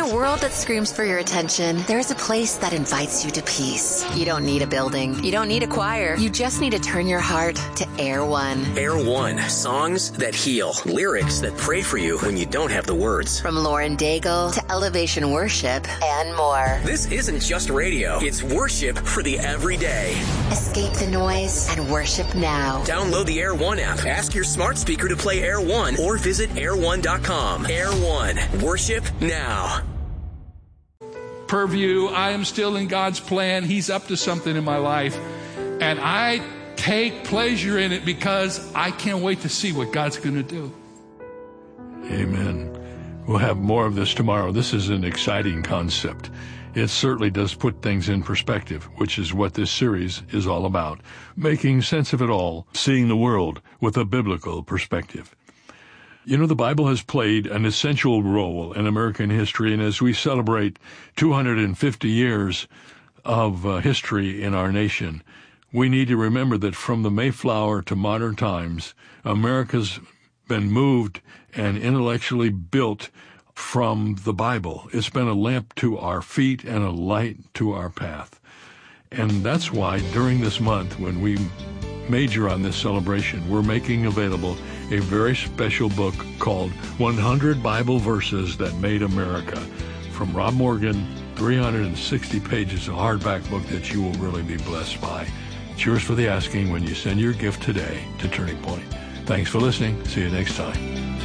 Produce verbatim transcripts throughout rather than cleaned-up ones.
a world that screams for your attention, there's a place that invites you to peace. You don't need a building. You don't need a choir. You just need to turn your heart to Air One. Air One. Songs that heal. Lyrics that pray for you when you don't have the words. From Lauren Daigle to Elevation Worship and more. This isn't just radio. It's worship for the everyday. Escape the noise and worship now. Download the Air One app. Ask your smart speaker to play Air One or visit air one dot com. Air One. Worship now. Purview, I am still in God's plan. He's up to something in my life. And I take pleasure in it because I can't wait to see what God's going to do. Amen. We'll have more of this tomorrow. This is an exciting concept. It certainly does put things in perspective, which is what this series is all about. Making sense of it all, seeing the world with a biblical perspective. You know, the Bible has played an essential role in American history, and as we celebrate two hundred fifty years of uh, history in our nation, we need to remember that from the Mayflower to modern times, America's been moved and intellectually built from the Bible. It's been a lamp to our feet and a light to our path. And that's why during this month, when we major on this celebration, we're making available a very special book called one hundred Bible Verses That Made America from Rob Morgan, three hundred sixty pages, a hardback book that you will really be blessed by. It's yours for the asking when you send your gift today to Turning Point. Thanks for listening. See you next time.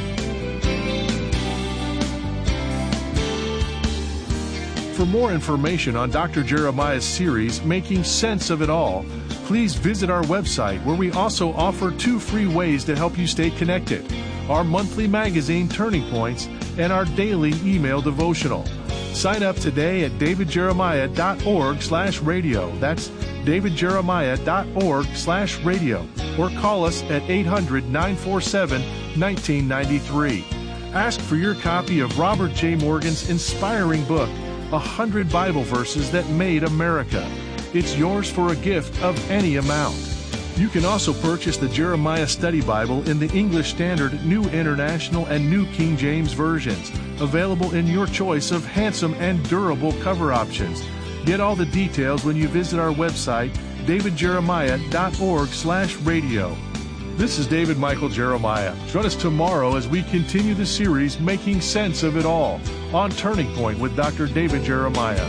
For more information on Doctor Jeremiah's series, Making Sense of It All, please visit our website where we also offer two free ways to help you stay connected: our monthly magazine, Turning Points, and our daily email devotional. Sign up today at davidjeremiah.org slash radio. That's davidjeremiah.org slash radio. Or call us at eight hundred, nine four seven, one nine nine three. Ask for your copy of Robert J. Morgan's inspiring book, one hundred Bible Verses That Made America. It's yours for a gift of any amount. You can also purchase the Jeremiah Study Bible in the English Standard, New International, and New King James versions, available in your choice of handsome and durable cover options. Get all the details when you visit our website, davidjeremiah.org slash radio. This is David Michael Jeremiah. Join us tomorrow as we continue the series, Making Sense of It All, on Turning Point with Doctor David Jeremiah.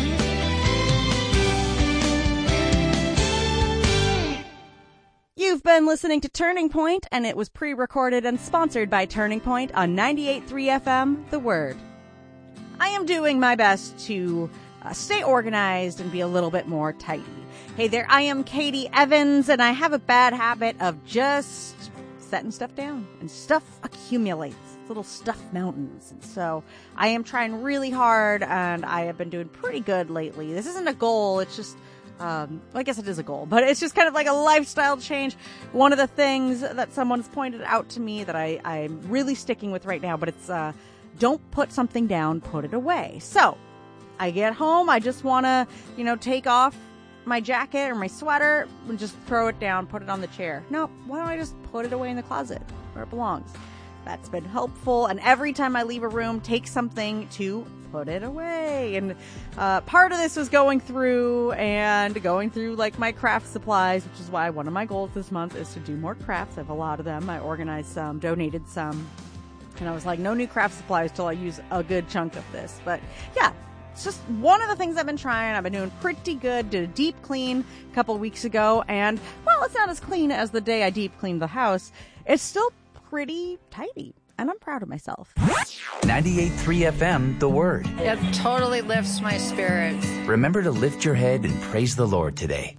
You've been listening to Turning Point, and it was pre-recorded and sponsored by Turning Point on ninety-eight point three F M, The Word. I am doing my best to uh, stay organized and be a little bit more tidy. Hey there, I am Katie Evans, and I have a bad habit of just setting stuff down, and stuff accumulates, little stuff mountains. And so I am trying really hard, and I have been doing pretty good lately. This isn't a goal, it's just Um, I guess it is a goal, but it's just kind of like a lifestyle change. One of the things that someone's pointed out to me that I, I'm really sticking with right now, but it's, uh, don't put something down, put it away. So I get home, I just want to, you know, take off my jacket or my sweater and just throw it down, put it on the chair. No, why don't I just put it away in the closet where it belongs? That's been helpful. And every time I leave a room, take something to put it away. And uh, part of this was going through and going through like my craft supplies, which is why one of my goals this month is to do more crafts. I have a lot of them. I organized some, donated some. And I was like, no new craft supplies till I use a good chunk of this. But yeah, it's just one of the things I've been trying. I've been doing pretty good. Did a deep clean a couple weeks ago. And, well, it's not as clean as the day I deep cleaned the house. It's still pretty tidy. And I'm proud of myself. ninety-eight point three F M, The Word. It totally lifts my spirits. Remember to lift your head and praise the Lord today.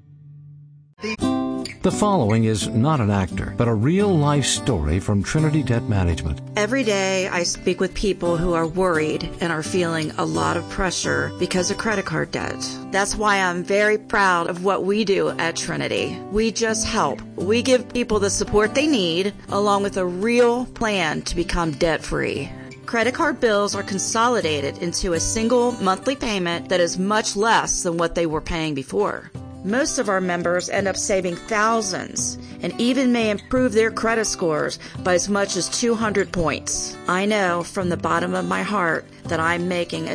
The following is not an actor, but a real-life story from Trinity Debt Management. Every day I speak with people who are worried and are feeling a lot of pressure because of credit card debt. That's why I'm very proud of what we do at Trinity. We just help. We give people the support they need, along with a real plan to become debt-free. Credit card bills are consolidated into a single monthly payment that is much less than what they were paying before. Most of our members end up saving thousands and even may improve their credit scores by as much as two hundred points. I know from the bottom of my heart that I'm making a